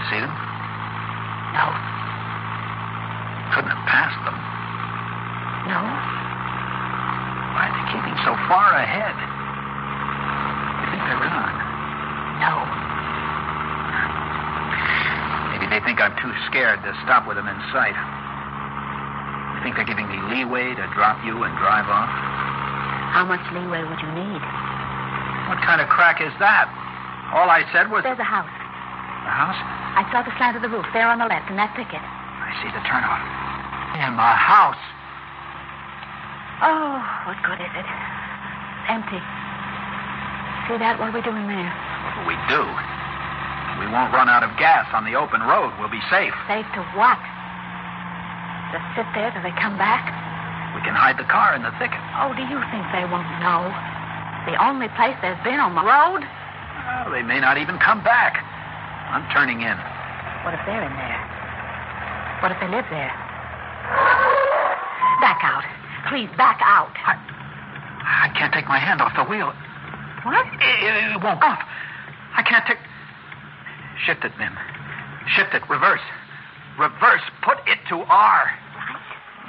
see them? No. Couldn't have passed them. No. Why are they keeping so far ahead? You think they're gone? No. Maybe they think I'm too scared to stop with them in sight. You think they're giving me leeway to drop you and drive off? How much leeway would you need? What kind of crack is that? All I said was... There's a house. A house? I saw the slant of the roof there on the left in that thicket. I see the turnout. And my house. Oh, what good is it? Empty. See that? What are we doing there? What will we do? We won't run out of gas on the open road. We'll be safe. Safe to what? Just sit there till they come back? We can hide the car in the thicket. Oh, do you think they won't know? The only place there's been on the road? Well, they may not even come back. I'm turning in. What if they're in there? What if they live there? Back out. Please, back out. I can't take my hand off the wheel. What? It won't go. I can't take... Shift it, Mim. Shift it. Reverse. Reverse. Put it to R.